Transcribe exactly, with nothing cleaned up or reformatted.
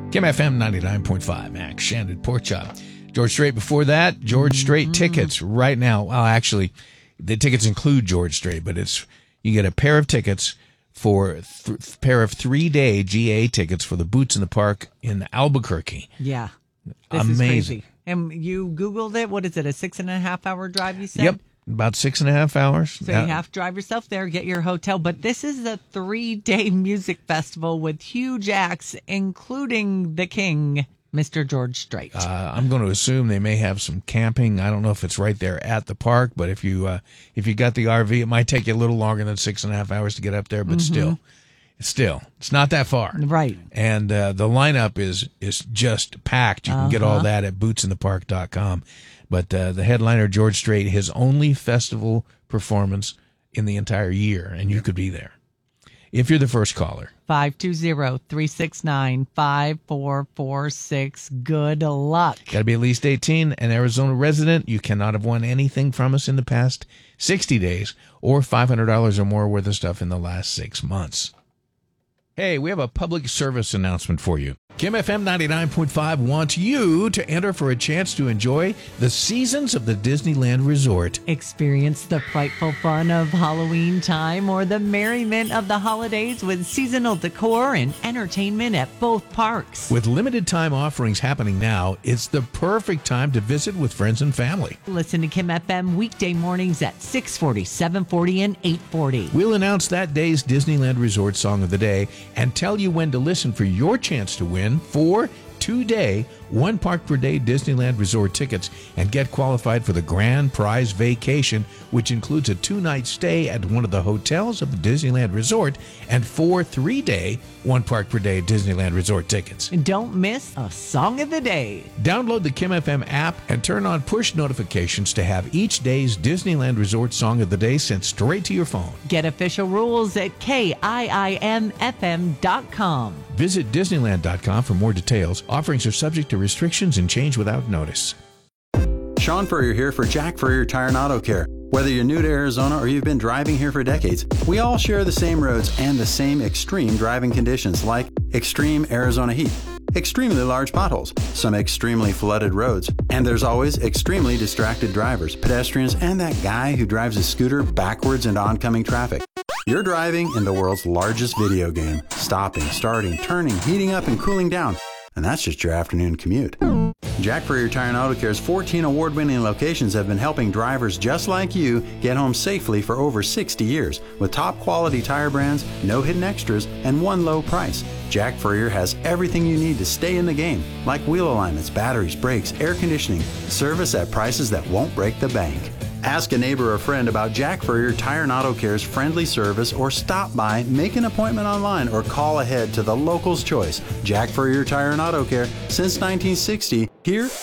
Kim F M ninety-nine point five, Max Shandon Pork Chop. George Strait before that, George Strait mm-hmm. tickets right now. Well, actually, the tickets include George Strait, but it's you get a pair of tickets for th- pair of three-day G A tickets for the Boots in the Park in Albuquerque. Yeah. This Amazing. Is crazy. And you Googled it. What is it, a six and a half hour drive, you said? Yep. About six and a half hours. So you have to drive yourself there, get your hotel. But this is a three-day music festival with huge acts, including the king, Mister George Strait. Uh, I'm going to assume they may have some camping. I don't know if it's right there at the park, but if you uh, if you got the R V, it might take you a little longer than six and a half hours to get up there. But mm-hmm. still, still, it's not that far. Right. And uh, the lineup is is just packed. You can uh-huh. get all that at boots in the park dot com. But uh, the headliner, George Strait, his only festival performance in the entire year, and you could be there. If you're the first caller. five two zero, three six nine, five four four six. Good luck. Got to be at least eighteen, an Arizona resident. You cannot have won anything from us in the past sixty days or five hundred dollars or more worth of stuff in the last six months. Hey, we have a public service announcement for you. Kim F M ninety-nine point five wants you to enter for a chance to enjoy the seasons of the Disneyland Resort. Experience the frightful fun of Halloween time or the merriment of the holidays with seasonal decor and entertainment at both parks. With limited time offerings happening now, it's the perfect time to visit with friends and family. Listen to Kim F M weekday mornings at six forty, seven forty, and eight forty. We'll announce that day's Disneyland Resort Song of the Day and tell you when to listen for your chance to win four two-day, one park per day Disneyland Resort tickets and get qualified for the grand prize vacation, which includes a two-night stay at one of the hotels of the Disneyland Resort and four three-day, one park per day Disneyland Resort tickets. And don't miss a Song of the Day. Download the Kim F M app and turn on push notifications to have each day's Disneyland Resort Song of the Day sent straight to your phone. Get official rules at K I I M F M dot com. Visit Disneyland dot com for more details. Offerings are subject to restrictions and change without notice. Sean Furrier here for Jack Furrier Tire and Auto Care. Whether you're new to Arizona or you've been driving here for decades, we all share the same roads and the same extreme driving conditions like extreme Arizona heat, extremely large potholes, some extremely flooded roads, and there's always extremely distracted drivers, pedestrians, and that guy who drives a scooter backwards into oncoming traffic. You're driving in the world's largest video game, stopping, starting, turning, heating up, and cooling down. And that's just your afternoon commute. Jack Furrier Tire and Auto Care's fourteen award-winning locations have been helping drivers just like you get home safely for over sixty years. With top-quality tire brands, no hidden extras, and one low price. Jack Furrier has everything you need to stay in the game, like wheel alignments, batteries, brakes, air conditioning, service at prices that won't break the bank. Ask a neighbor or friend about Jack Furrier Tire and Auto Care's friendly service, or stop by, make an appointment online, or call ahead to the local's choice. Jack Furrier Tire and Auto Care, since nineteen sixty, here